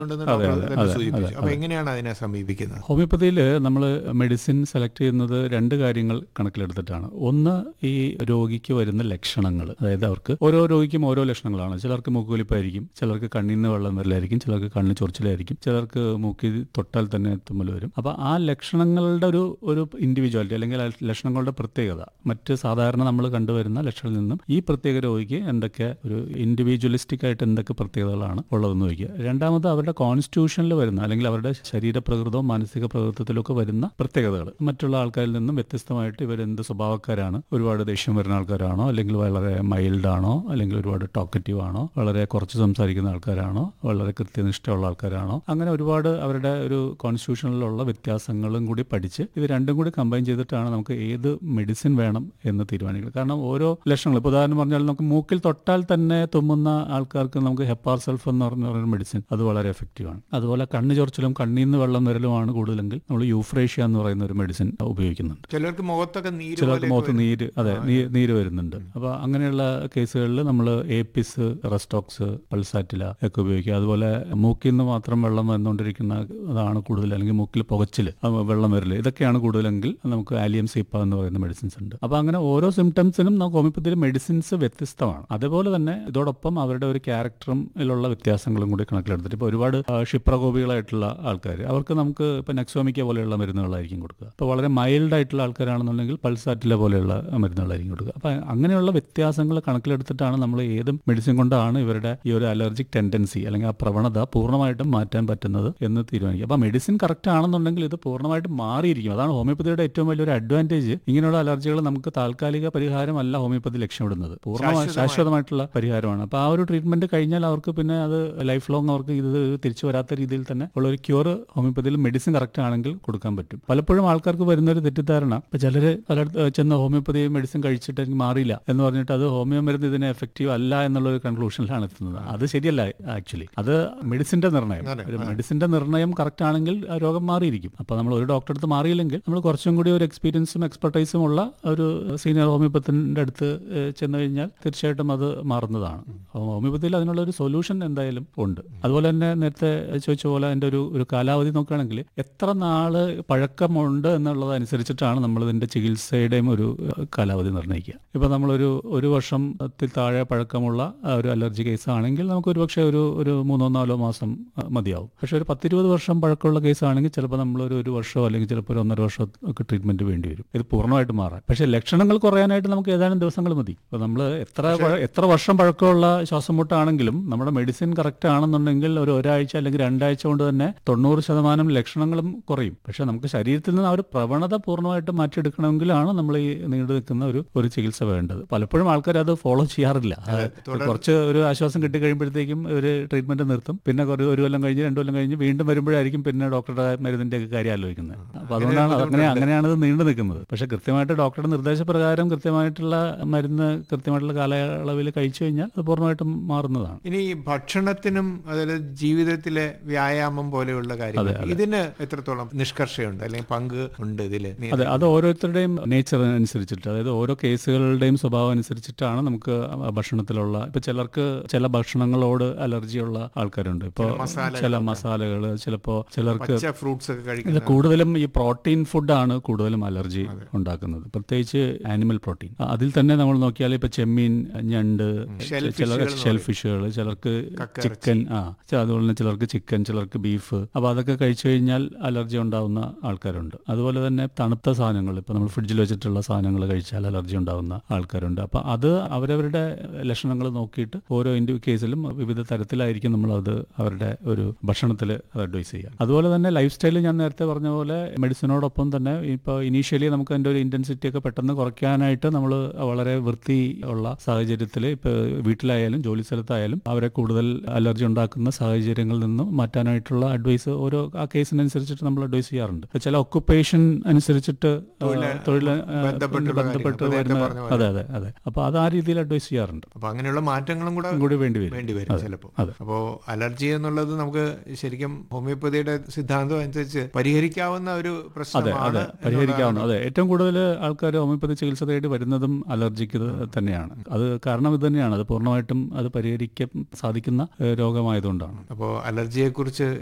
ഉണ്ടെന്ന് അതെ ഡോക്ടർ അതെ തന്നെ അതെ അതെ സൂചിപ്പിച്ചു. അപ്പൊ അതെ. എങ്ങനെയാണ് അതിനെ സമീപിക്കുന്നത്? ഹോമിയോപ്പതിയിൽ നമ്മൾ മെഡിസിൻ സെലക്ട് ചെയ്യുന്നത് രണ്ട് കാര്യങ്ങൾ കണക്കിലെടുത്തിട്ടാണ്. ഒന്ന്, ഈ രോഗിക്ക് വരുന്ന ലക്ഷണങ്ങൾ. അതായത് അവർക്ക് ഓരോ രോഗിക്കും ഓരോ ലക്ഷണങ്ങളാണ്. ചിലർക്ക് മൂക്കുകൊലിപ്പായിരിക്കും, ചിലർക്ക് കണ്ണിൽ നിന്ന് വെള്ളം വരലായിരിക്കും, ചിലർക്ക് കണ്ണിൽ ചൊറിച്ചിലായിരിക്കും, ചിലർക്ക് മൂക്കിൽ തൊട്ടാൽ തന്നെ തുമ്മൽ വരും. അപ്പോൾ ആ ലക്ഷണങ്ങളുടെ ഒരു ഒരു ഇൻഡിവിജ്വാലിറ്റി അല്ലെങ്കിൽ ആ ലക്ഷണങ്ങളുടെ പ്രത്യേകത മറ്റ് സാധാരണ നമ്മൾ കണ്ടുവരുന്ന ലക്ഷണങ്ങളിൽ നിന്നും ഈ പ്രത്യേക രോഗിക്ക് എന്തൊക്കെ ഒരു ഇൻഡിവിജ്വലിസ്റ്റിക് ആയിട്ട് എന്തൊക്കെ പ്രത്യേകതകളാണ് ഉള്ളതെന്ന് ചോദിക്കുക. രണ്ടാമത് അവരുടെ കോൺസ്റ്റിറ്റ്യൂഷനിൽ വരുന്ന അല്ലെങ്കിൽ അവരുടെ ശരീരപ്രകൃതവും മാനസിക പ്രകൃതത്തിലൊക്കെ വരുന്ന പ്രത്യേകതകൾ. മറ്റുള്ള ആൾക്കാരിൽ നിന്നും വ്യത്യസ്തമായിട്ട് ഇവരെന്ത് സ്വഭാവക്കാരാണ്, ഒരുപാട് ദേഷ്യം വരുന്ന ആൾക്കാരാണോ, അല്ലെങ്കിൽ വളരെ മൈൽഡ് ആണോ, അല്ലെങ്കിൽ ഒരുപാട് ടോക്കറ്റീവ് ആണോ, വളരെ കുറച്ച് സംസാരിക്കുന്ന ആൾക്കാരാണോ, വളരെ കൃത്യനിഷ്ഠയുള്ള ആൾക്കാരാണോ, അങ്ങനെ ഒരുപാട് അവരുടെ ഒരു കോൺസ്റ്റിറ്റ്യൂഷനിലുള്ള വ്യത്യാസങ്ങളും കൂടി പഠിച്ച് ഇത് രണ്ടും കൂടി കമ്പൈൻ ചെയ്തിട്ടാണ് നമുക്ക് ഏത് മെഡിസിൻ വേണം എന്ന് തീരുമാനിക്കുന്നത്. കാരണം ഓരോ ലക്ഷണങ്ങൾ, ഇപ്പോൾ ഉദാഹരണം പറഞ്ഞാൽ നമുക്ക് മൂക്കിൽ തൊട്ടാൽ തന്നെ തുമ്മുന്ന ആൾക്കാർക്ക് നമുക്ക് ഹെപ്പാർ സൾഫ് എന്ന് പറഞ്ഞ മെഡിസിൻ അത് വളരെ എഫക്റ്റീവ് ആണ്. അതുപോലെ കണ്ണ് ചൊറിച്ചിലും കണ്ണിൽ നിന്ന് വെള്ളം വരലുമാണ് കൂടുതലെങ്കിൽ നമ്മൾ യൂഫ്രേഷ്യ എന്ന് പറയുന്ന ഒരു മെഡിസിൻ ഉപയോഗിക്കുന്നുണ്ട്. ചിലർക്ക് മുഖത്തൊക്കെ നീര് ചിലർക്ക് പോലെയൊക്കെ മുഖത്ത് വരും. നീര്, അതെ, നീര് വരുന്നുണ്ട്. അപ്പോൾ അങ്ങനെയുള്ള കേസുകളിൽ നമ്മൾ ഏപ്പിസ്, റെസ്റ്റോക്സ്, പൾസാറ്റില ഒക്കെ ഉപയോഗിക്കുക. അതുപോലെ മൂക്കിൽ നിന്ന് മാത്രം വെള്ളം വന്നുകൊണ്ടിരിക്കുന്ന അതാണ് കൂടുതൽ, അല്ലെങ്കിൽ മൂക്കിൽ പുകച്ചിൽ, വെള്ളം വരൽ, ഇതൊക്കെയാണ് കൂടുതലെങ്കിൽ നമുക്ക് ആലിയം സീപ്പ എന്ന് പറയുന്ന മെഡിസിൻസ് ഉണ്ട്. അപ്പോൾ അങ്ങനെ ഓരോ സിംറ്റംസിനും നമുക്ക് ഹോമിയോപ്പതിയിൽ മെഡിസിൻസ് വ്യത്യസ്തമാണ്. അതേപോലെ തന്നെ ഇതോടൊപ്പം അവരുടെ ഒരു ക്യാരക്ടറിലുള്ള വ്യത്യാസങ്ങളും കൂടി കണക്കിലെടുത്തിട്ട് ഇപ്പോൾ ഒരുപാട് ക്ഷിപ്രകോപികളായിട്ടുള്ള ആൾക്കാർ, അവർക്ക് നമുക്ക് ഇപ്പോൾ നെക്സോമിക്ക പോലെയുള്ള മരുന്നുകളായിരിക്കും കൊടുക്കുക. ഇപ്പോൾ വളരെ മൈൽഡ് ആയിട്ടുള്ള ആൾക്കാരാണെന്നുണ്ടെങ്കിൽ പൾസാറ്റില പോലെയുള്ള മരുന്നുകളായിരിക്കും കൊടുക്കുക. അപ്പോൾ അങ്ങനെയുള്ള വ്യത്യാസങ്ങൾ കണക്കിലെടുത്തിട്ടാണ് നമ്മൾ ഏത് മെഡിസിൻ കൊണ്ടാണ് ഇവരുടെ ഈ ഒരു അലർജിക് ടെൻഡൻസി അല്ലെങ്കിൽ ആ പ്രവണത പൂർണ്ണമായിട്ടും മാറ്റാൻ പറ്റുന്നത് എന്ന് തീരുമാനിക്കുക. അപ്പോൾ മെഡിസിൻ കറക്റ്റ് ആണെന്നുണ്ടെങ്കിൽ ഇത് പൂർണ്ണമായിട്ടും മാറിയിരിക്കും. അതാണ് ഹോമിയോപ്പതിയുടെ ഏറ്റവും വലിയൊരു അഡ്വാൻറ്റേജ്. ഇങ്ങനെയുള്ള അലർജികൾ നമുക്ക് താൽക്കാലിക പരിഹാരമല്ല ഹോമിയോപ്പതി ലക്ഷ്യമിടുന്നത്, പൂർണ്ണമായി ശാശ്വതമായിട്ടുള്ള പരിഹാരമാണ്. അപ്പോൾ ആ ഒരു ട്രീറ്റ്മെന്റ് കഴിഞ്ഞാൽ അവർക്ക് പിന്നെ അത് ലൈഫ് ലോങ് അവർക്ക് ഇത് തിരിച്ചു വരാത്ത രീതിയിൽ തന്നെ ഉള്ള ഒരു ക്യൂർ ഹോമിയോപ്പതിയിൽ മെഡിസിൻ കറക്റ്റ് ആണെങ്കിൽ കൊടുക്കാൻ പറ്റും. പലപ്പോഴും ആൾക്കാർക്ക് വരുന്നൊരു തെറ്റിദ്ധാരണ, ഇപ്പൊ ചിലര് പലയിടത്ത് ചെന്ന് ഹോമിയോപ്പതി മെഡിസിൻ കഴിച്ചിട്ട് എനിക്ക് മാറിയില്ല എന്ന് പറഞ്ഞിട്ട് അത് ഹോമിയോ മരുന്ന് ഇതിന് എഫക്റ്റീവ് അല്ല എന്നുള്ള ഒരു കൺക്ലൂഷനിലാണ് എത്തുന്നത്. അത് ശരിയല്ല. ആക്ച്വലി അത് മെഡിസിന്റെ നിർണ്ണയം. ഒരു മെഡിസിന്റെ നിർണ്ണയം കറക്റ്റ് ആണെങ്കിൽ ആ രോഗം മാറിയിരിക്കും. അപ്പൊ നമ്മൾ ഒരു ഡോക്ടറെ അടുത്ത് മാറിയില്ലെങ്കിൽ നമ്മൾ കുറച്ചും കൂടി ഒരു എക്സ്പീരിയൻസും എക്സ്പെർട്ടൈസും ഉള്ള ഒരു സീനിയർ ഹോമിയോപ്പത്തിന്റെ അടുത്ത് ചെന്ന് കഴിഞ്ഞാൽ തീർച്ചയായിട്ടും അത് മാറുന്നതാണ്. ഹോമിയോപ്പതിയിൽ അതിനുള്ള ഒരു സൊല്യൂഷൻ എന്തായാലും ഉണ്ട്. അതുപോലെ തന്നെ നേരത്തെ ചോദിച്ച പോലെ അതിന്റെ ഒരു കാലാവധി നോക്കുകയാണെങ്കിൽ എത്ര നാള് പഴക്കമുണ്ട് എന്നുള്ളതനുസരിച്ചിട്ടാണ് നമ്മൾ ഇതിന്റെ ചികിത്സയുടെയും ഒരു കാലാവധി നിർണ്ണയിക്കുക. ഇപ്പൊ നമ്മളൊരു 1 വർഷത്തിൽ താഴെ പഴക്കമുള്ള ഒരു അലർജി കേസ് ആണെങ്കിൽ നമുക്ക് ഒരുപക്ഷെ ഒരു 3-4 മാസം മതിയാവും. പക്ഷെ ഒരു 10-20 വർഷം പഴക്കമുള്ള കേസ് ആണെങ്കിൽ ചിലപ്പോൾ നമ്മൾ ഒരു വർഷമോ അല്ലെങ്കിൽ ചിലപ്പോൾ ഒരു 1.5 വർഷം ഒക്കെ ട്രീറ്റ്മെന്റ് വേണ്ടി വരും ഇത് പൂർണ്ണമായിട്ട് മാറാൻ. പക്ഷെ ലക്ഷണങ്ങൾ കുറയാനായിട്ട് നമുക്ക് ഏതാനും ദിവസങ്ങൾ മതി. ഇപ്പൊ നമ്മൾ എത്ര വർഷം പഴക്കമുള്ള ശ്വാസം മുട്ടാണെങ്കിലും നമ്മുടെ മെഡിസിൻ കറക്റ്റ് ആണെന്നുണ്ടെങ്കിൽ ഒരാഴ്ച അല്ലെങ്കിൽ 2 ആഴ്ച കൊണ്ട് തന്നെ 90% ലക്ഷണങ്ങളും കുറയും. പക്ഷെ നമുക്ക് ശരീരത്തിൽ നിന്ന് ആ ഒരു പ്രവണത പൂർണ്ണമായിട്ട് മാറ്റിയെടുക്കണമെങ്കിലാണ് നമ്മൾ ഈ നീണ്ടു നിൽക്കുന്ന ഒരു ചികിത്സ വേണ്ടത്. പലപ്പോഴും ആൾക്കാർ അത് ഫോളോ ചെയ്യാറില്ല. കുറച്ച് ഒരു ആശ്വാസം കിട്ടിക്കഴിയുമ്പോഴത്തേക്കും ഒരു ട്രീറ്റ്മെന്റ് നിർത്തും. പിന്നെ ഒരു കൊല്ലം കഴിഞ്ഞ് 2 കൊല്ലം കഴിഞ്ഞ് വീണ്ടും വരുമ്പോഴായിരിക്കും പിന്നെ ഡോക്ടറുടെ മരുന്നിന്റെ ഒക്കെ കാര്യം ആലോചിക്കുന്നത്. അപ്പൊ അതുകൊണ്ടാണ് അങ്ങനെയാണ് ഇത് നീണ്ടു നിൽക്കുന്നത്. പക്ഷെ കൃത്യമായിട്ട് ഡോക്ടറുടെ നിർദ്ദേശപ്രകാരം കൃത്യമായിട്ടുള്ള മരുന്ന് കൃത്യമായിട്ടുള്ള കാലയളവിൽ കഴിച്ചു കഴിഞ്ഞാൽ അത് പൂർണ്ണമായിട്ടും മാറുന്നതാണ്. ഇനി ഭക്ഷണത്തിനും അതായത് ജീവിതത്തിലെ വ്യായാമം പോലെയുള്ള കാര്യങ്ങൾ ഇതിന് എത്രത്തോളം നിഷ്കർഷയുണ്ട് അല്ലെങ്കിൽ പങ്ക് ഉണ്ട് ഇതില്? അതെ, അത് ഓരോരുത്തരുടെയും നേച്ചർ അനുസരിച്ചിട്ട്, അതായത് ഓരോ കേസുകളുടെയും സ്വഭാവം അനുസരിച്ചിട്ടാണ് നമുക്ക് ഭക്ഷണത്തിലുള്ള, ഇപ്പൊ ചിലർക്ക് ചില ഭക്ഷണങ്ങളോട് അലർജിയുള്ള ആൾക്കാരുണ്ട്. ഇപ്പൊ ചില മസാലകൾ, ചിലർക്ക് ഫ്രൂട്ട്സ് ഒക്കെ ഇത് കൂടുതലും ഈ പ്രോട്ടീൻ ഫുഡാണ് കൂടുതലും അലർജി ഉണ്ടാക്കുന്നത്, പ്രത്യേകിച്ച് ആനിമൽ പ്രോട്ടീൻ. അതിൽ തന്നെ നമ്മൾ നോക്കിയാൽ ഇപ്പൊ ചെമ്മീൻ, ഞണ്ട്, ഷെൽ ഫിഷുകൾ, ചിലർക്ക് ചിക്കൻ, അതുപോലെ തന്നെ ചിലർക്ക് ചിക്കൻ, ചിലർക്ക് ബീഫ്. അപ്പൊ അതൊക്കെ കഴിച്ചു കഴിഞ്ഞാൽ അലർജി ഉണ്ടാവുന്ന ആൾക്കാരുണ്ട്. അതുപോലെ തന്നെ തണുത്ത സാധനങ്ങൾ, ഇപ്പൊ നമ്മൾ ഫ്രിഡ്ജിൽ വെച്ചിട്ടുള്ള സാധനങ്ങൾ കഴിച്ചാൽ അലർജി ഉണ്ടാവുന്ന ആൾക്കാരുണ്ട്. അപ്പൊ അത് അവരവരുടെ ലക്ഷണങ്ങൾ നോക്കിയിട്ട് ഓരോ കേസിലും വിവിധ തരത്തിലായിരിക്കും നമ്മൾ അത് അവരുടെ ഒരു ഭക്ഷണത്തിൽ അഡ്വൈസ് ചെയ്യുക. അതുപോലെ തന്നെ ലൈഫ് സ്റ്റൈൽ ഞാൻ നേരത്തെ പറഞ്ഞ പോലെ മെഡിസിനോടൊപ്പം തന്നെ ഇപ്പോൾ ഇനീഷ്യലി നമുക്ക് അതിന്റെ ഒരു ഇന്റൻസിറ്റി ഒക്കെ പെട്ടെന്ന് കുറയ്ക്കാനായിട്ട് നമ്മൾ വളരെ വൃത്തി ഉള്ള സാഹചര്യത്തിൽ ഇപ്പോൾ വീട്ടിലായാലും ജോലി സ്ഥലത്തായാലും അവരെ കൂടുതൽ അലർജി ഉണ്ടാക്കുന്ന സാഹചര്യങ്ങളിൽ നിന്നും മാറ്റാനായിട്ടുള്ള അഡ്വൈസ് ഓരോ ആ കേസിനനുസരിച്ചിട്ട് നമ്മൾ അഡ്വൈസ് ചെയ്യാറുണ്ട്. ചില ഒക്കുപ്പേഷൻ അനുസരിച്ചിട്ട് തൊഴിൽ ബന്ധപ്പെട്ട് വരുന്ന, അതെ അതെ അതെ, അപ്പൊ അത് ആ രീതിയിൽ അഡ്വൈസ് ചെയ്യാറുണ്ട്. അപ്പൊ അങ്ങനെയുള്ള മാറ്റങ്ങളും കൂടി വേണ്ടി വരും ചിലപ്പോൾ. അപ്പോ അലർജി എന്നുള്ളത് നമുക്ക് ശരിക്കും ഹോമിയോപ്പതിയുടെ സിദ്ധാന്തം അനുസരിച്ച് പരിഹരിക്കാവുന്ന ഒരു പ്രശ്നമാണ്. പരിഹരിക്കാവുന്ന, അതെ, ഏറ്റവും കൂടുതൽ ആൾക്കാർ ഹോമിയോപ്പതി ചികിത്സ തേടി വരുന്നതും അലർജിക്ക് തന്നെയാണ്. അത് കാരണം ഇത് തന്നെയാണ്, അത് പൂർണ്ണമായിട്ടും അത് പരിഹരിക്കാൻ സാധിക്കുന്ന രോഗമായതുകൊണ്ടാണ്. അപ്പോൾ അലർജിയെക്കുറിച്ച്